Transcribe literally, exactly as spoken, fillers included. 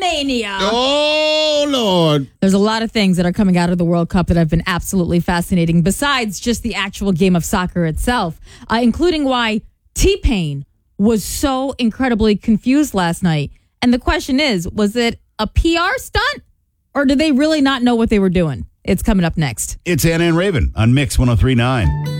mania. Oh, Lord. There's a lot of things that are coming out of the World Cup that have been absolutely fascinating, besides just the actual game of soccer itself, uh, including why T-Pain was so incredibly confused last night. And the question is, was it a P R stunt, or did they really not know what they were doing? It's coming up next. It's Anna and Raven on Mix one oh three point nine.